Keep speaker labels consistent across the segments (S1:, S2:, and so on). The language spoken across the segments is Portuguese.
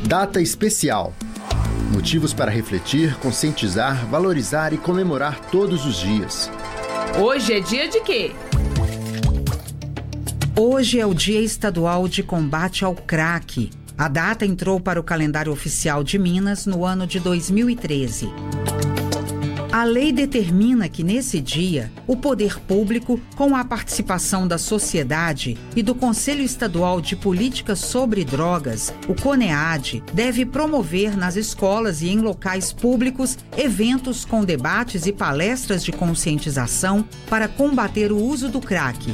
S1: Data especial. Motivos para refletir, conscientizar, valorizar e comemorar todos os dias.
S2: Hoje é dia de quê?
S3: Hoje é o Dia Estadual de Combate ao Crack. A data entrou para o calendário oficial de Minas no ano de 2013. A lei determina que, nesse dia, o poder público, com a participação da sociedade e do Conselho Estadual de Políticas sobre Drogas, o CONEAD, deve promover nas escolas e em locais públicos eventos com debates e palestras de conscientização para combater o uso do crack.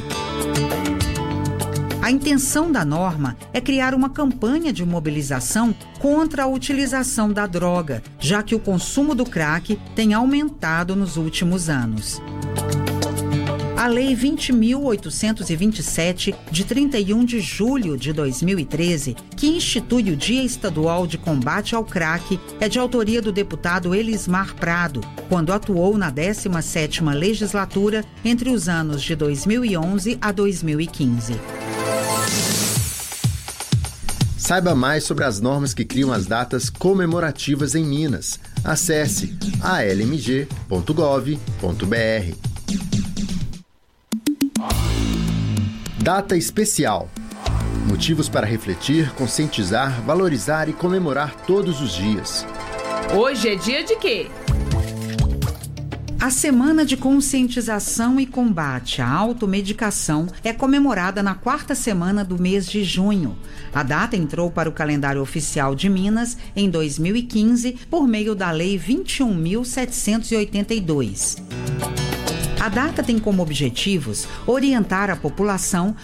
S3: A intenção da norma é criar uma campanha de mobilização contra a utilização da droga, já que o consumo do crack tem aumentado nos últimos anos. A Lei 20.827, de 31 de julho de 2013, que institui o Dia Estadual de Combate ao Crack, é de autoria do deputado Elismar Prado, quando atuou na 17ª legislatura entre os anos de 2011 a 2015.
S1: Saiba mais sobre as normas que criam as datas comemorativas em Minas. Acesse almg.gov.br. Data especial. Motivos para refletir, conscientizar, valorizar e comemorar todos os dias.
S2: Hoje é dia de quê?
S3: A Semana de Conscientização e Combate à Automedicação é comemorada na 4ª semana do mês de junho. A data entrou para o calendário oficial de Minas em 2015 por meio da Lei 21.782. A data tem como objetivos orientar a população